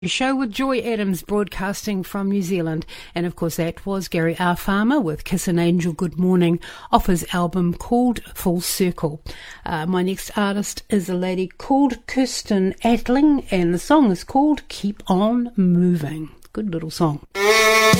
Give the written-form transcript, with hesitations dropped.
Show with Joy Adams, broadcasting from New Zealand. And of course that was Gary R. Farmer with Kiss an Angel Good Morning off his album called Full Circle. My next artist is a lady called Kirsten Atling, and the song is called Keep On Moving. Good little song.